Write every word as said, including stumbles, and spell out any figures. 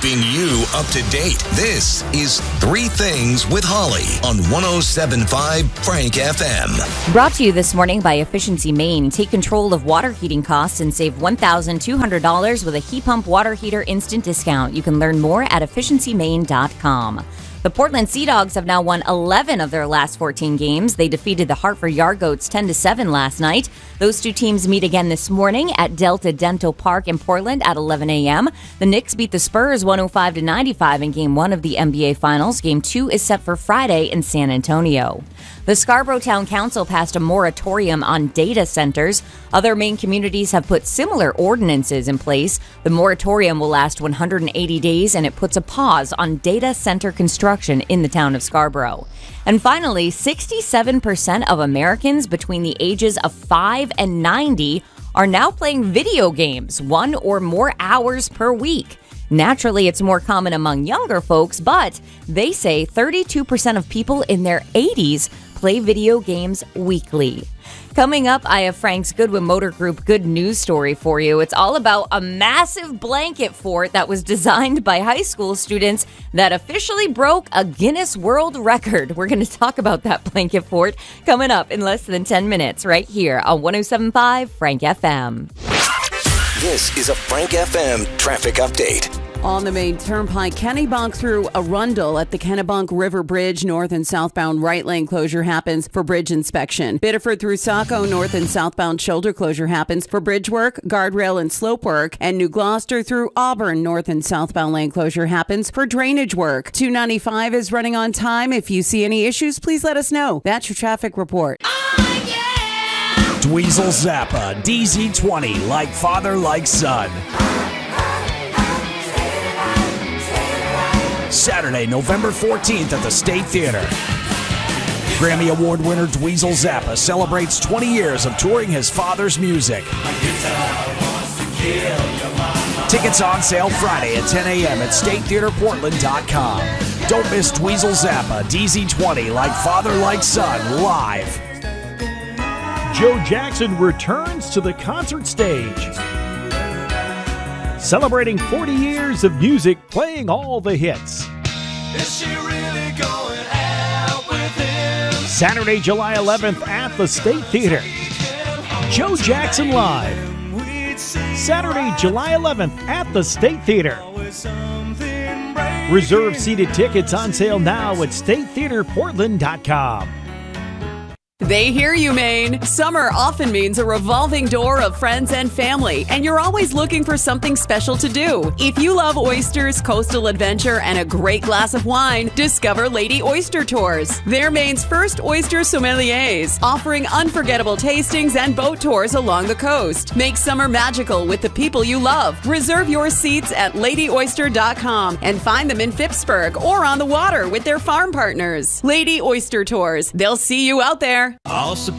keeping you up to date. This is Three Things with Holly on one oh seven point five Frank F M. Brought to you this morning by Efficiency Maine. Take control of water heating costs and save one thousand two hundred dollars with a heat pump water heater instant discount. You can learn more at efficiency maine dot com. The Portland Sea Dogs have now won eleven of their last fourteen games. They defeated the Hartford Yargoats ten to seven last night. Those two teams meet again this morning at Delta Dental Park in Portland at eleven a.m. The Knicks beat the Spurs one oh five to ninety-five in Game one of the N B A Finals. Game two is set for Friday in San Antonio. The Scarborough Town Council passed a moratorium on data centers. Other Maine communities have put similar ordinances in place. The moratorium will last one hundred eighty days, and it puts a pause on data center construction in the town of Scarborough. And finally, sixty-seven percent of Americans between the ages of five and ninety are now playing video games one or more hours per week. Naturally, it's more common among younger folks, but they say thirty-two percent of people in their eighties play video games weekly. Coming up, I have Frank's Goodwin Motor Group good news story for you. It's all about a massive blanket fort that was designed by high school students that officially broke a Guinness World Record. We're going to talk about that blanket fort coming up in less than ten minutes right here on one oh seven point five Frank F M. This is a Frank F M traffic update. On the main turnpike, Kennebunk through Arundel at the Kennebunk River Bridge, north and southbound right lane closure happens for bridge inspection. Biddeford through Saco, north and southbound shoulder closure happens for bridge work, guardrail and slope work. And New Gloucester through Auburn, north and southbound lane closure happens for drainage work. two ninety-five is running on time. If you see any issues, please let us know. That's your traffic report. Oh, yeah! Dweezil Zappa, D Z twenty, like father, like son. Saturday, November fourteenth at the State Theater. Grammy Award winner Dweezil Zappa celebrates twenty years of touring his father's music. Tickets on sale Friday at ten a.m. at state theater portland dot com. Don't miss Dweezil Zappa, D Z twenty, like father, like son, live. Joe Jackson returns to the concert stage. Celebrating forty years of music, playing all the hits. Is she really going out with him? Saturday, July eleventh at the State Theater. Joe Jackson Live. Saturday, July eleventh at the State Theater. Reserve seated tickets on sale now at state theater portland dot com. They hear you, Maine. Summer often means a revolving door of friends and family, and you're always looking for something special to do. If you love oysters, coastal adventure, and a great glass of wine, discover Lady Oyster Tours. They're Maine's first oyster sommeliers, offering unforgettable tastings and boat tours along the coast. Make summer magical with the people you love. Reserve your seats at lady oyster dot com and find them in Phippsburg or on the water with their farm partners. Lady Oyster Tours. They'll see you out there. All support